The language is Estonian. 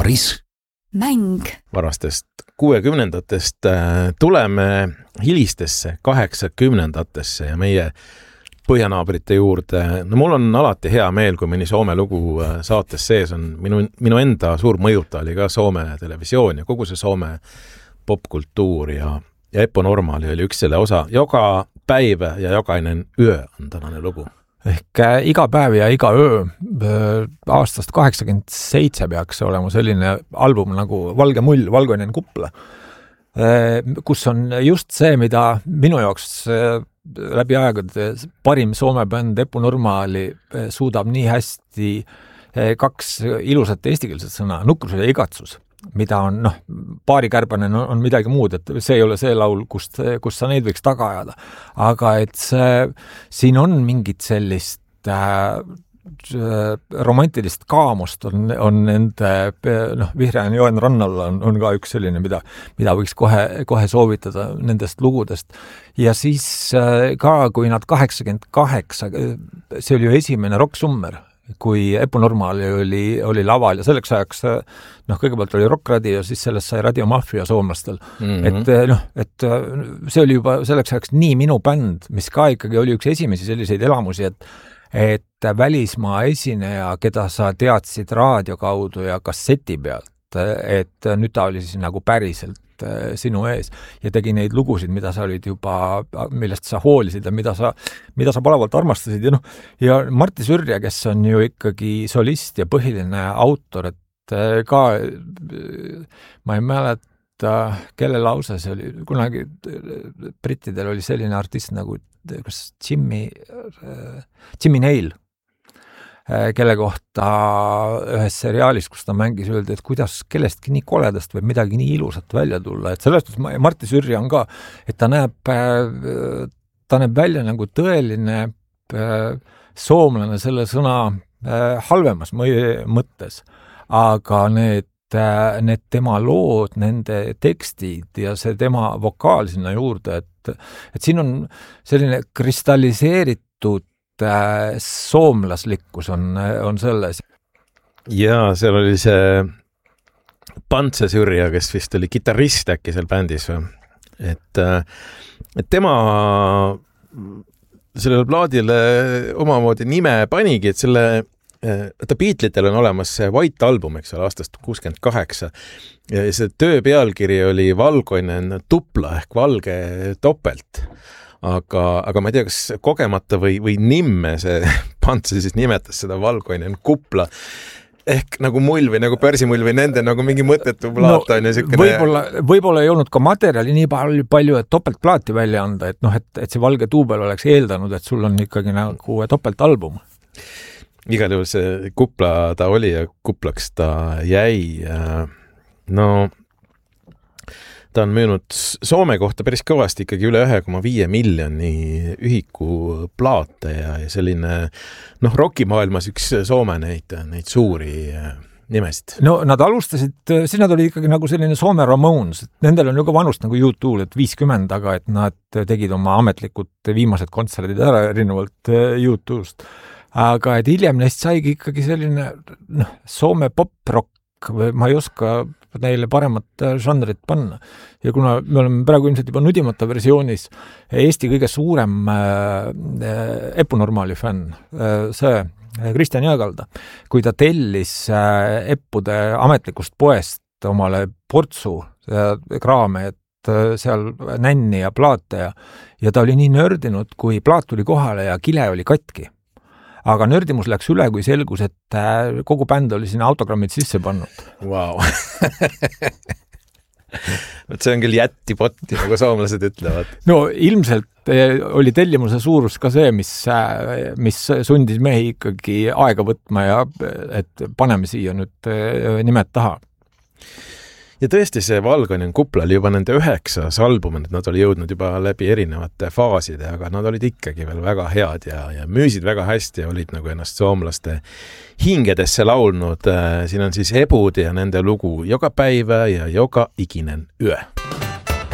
Kitarism. Mäng. Varastest 60-ndatest tuleme hilistesse 80-ndatesse ja meie põhjanaabrite juurde. No mul on alati hea meel, kui mõni Soome lugu saates sees on. Minu enda suur mõjuta oli ka Soome televisioon ja kogu see Soome popkultuur ja Eppo Normaali oli üks selle osa. Joka päiv ja jokainen yö on tänane lugu. Ehk iga päev ja iga öö aastast 87 peaks olema selline album nagu Valge mull, Valkoinen kupla, kus on just see, mida minu jaoks läbi aegade parim Soome bänd Eppo Normaali suudab nii hästi kaks ilusat eestikeelset sõna, nukrus ja igatsus, mida on, paarikärbane on midagi muud, et see ei ole see laul, kust sa neid võiks taga ajada. Aga et siin on mingit sellist romantilist kaamust on nende, Vihreän joen rannal on ka üks selline, mida võiks kohe soovitada nendest lugudest. Ja siis ka, kui nad 88, see oli ju esimene rocksummer, kui Eppo Normaali oli laval ja selleks ajaks, kõigepealt oli Rock Radio, siis sellest sai Radio Mafia soomlastel. Et see oli juba selleks ajaks nii minu bänd, mis ka ikkagi oli üks esimesi selliseid elamusi, et välismaa esineja, keda sa teadsid raadio kaudu ja kasseti pealt, et nüüd ta oli siis nagu päriselt sinu ees ja tegi neid lugusid, mida sa olid juba, millest sa hoolisid ja mida sa palavalt armastasid. Ja Martti Sürja, kes on ju ikkagi solist ja põhiline autor, et ka ma ei mäleta, kelle lause see oli, kunagi brittidel oli selline artist nagu kas Jimmy Neil, kelle kohta ühes seriaalis, kus ta mängis, öeldi, et kuidas kellestki nii koledast või midagi nii ilusat välja tulla. Et sellest Martti Sürja on ka, et ta näeb välja nagu tõeline soomlane selle sõna halvemas mõttes, aga need tema lood, nende tekstid ja see tema vokaal sinna juurde, et siin on selline kristalliseeritud soomlaslikkus on selles. Ja seal oli see Pantse Sürja, kes vist oli kitarrist äkki seal bändis. Et tema sellele plaadile omamoodi nime panigi, et ta Beatlitel on olemas see White album, eks ole, aastast 68. Ja see töö pealkiri oli Valkoinen tupla ehk valge topelt. Aga ma ei tea, kas kogemata või nimme see Pantse siis nimetas seda Valkoinen kupla ehk nagu mull või nagu pärsimull või nende nagu mingi mõttetu plaat on ja selline... Võib-olla ei olnud ka materjali nii palju, et topeltplaati välja anda, et see valge tuubel oleks eeldanud, et sul on ikkagi nagu topeltalbum. Igal juhul see kupla ta oli ja kuplaks ta jäi. Ta on müünud Soome kohta päris kõvasti ikkagi üle 1,5 miljoni ühiku plaate ja selline, rockimaailmas üks Soome neid suuri nimesid. Nad alustasid, siis nad oli ikkagi nagu selline Soome Ramones, nendel on ju ka vanust nagu U2, et 50, aga et nad tegid oma ametlikud viimased kontserdid ära erinevalt U2-st. Aga et hiljem neist saigi ikkagi selline Soome pop-rock või ma ei oska neile paremat žanrit panna. Ja kuna me oleme praegu ilmselt juba nudimata versioonis Eesti kõige suurem Eppo Normaali fänn, see Kristjan Jõekalda, kui ta tellis Eppude ametlikust poest omale portsu kraame, et seal nänni ja plaate ja ta oli nii nördinud, kui plaat tuli kohale ja kile oli katki. Aga nördimus läks üle, kui selgus, et kogu bänd oli sinna autogrammid sisse pannud. Wow. See on küll jättipotti, nagu soomlased ütlevad. Ilmselt oli tellimuse suurus ka see, mis sundis mehi ikkagi aega võtma ja et paneme siia nüüd nimed taha. Ja tõesti see Valkoinen kupla oli juba nende 9. album, et nad oli jõudnud juba läbi erinevate faaside, aga nad olid ikkagi veel väga head ja müüsid väga hästi ja olid nagu ennast soomlaste hingedesse laulnud. Siin on siis Ebud ja nende lugu Joka päivä ja Joka ikinen yö.